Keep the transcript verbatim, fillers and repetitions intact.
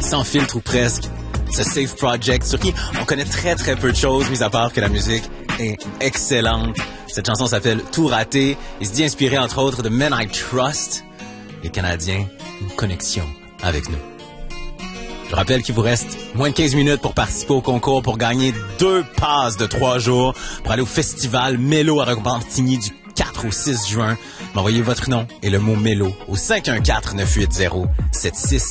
sans filtre ou presque. Ce Safe Project sur qui on connaît très très peu de choses, mis à part que la musique est excellente. Cette chanson s'appelle Tout raté. Il se dit inspiré entre autres de Men I Trust. Les Canadiens, une connexion avec nous. Je rappelle qu'il vous reste moins de quinze minutes pour participer au concours pour gagner deux passes de trois jours pour aller au festival Mélo à Repentigny du quatre au six juin. M'envoyez votre nom et le mot Mélo au cinq un quatre, neuf huit zéro, sept six